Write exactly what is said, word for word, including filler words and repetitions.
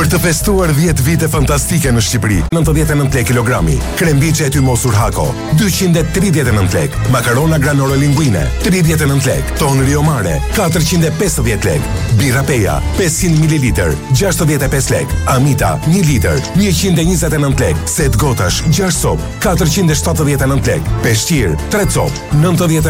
Për të festuar dhjetë vite fantastike në Shqipëri, nëntëdhjetë e nëntë lekë kilogrami. Krembiçe e Tymosur Hako, dyqind e tridhjetë e nëntë lekë. Makarona Granoro Linguine, tridhjetë e nëntë lekë. Ton Rio Mare, katërqind e pesëdhjetë lekë. Birra Peja, pesëqind mililitër, gjashtëdhjetë e pesë lekë. Amita, një litër, njëqind e njëzet e nëntë lekë. Set gotash, gjashtë copë, katërqind e shtatëdhjetë e nëntë lekë. Peshqir, tre copë, nëntëdhjetë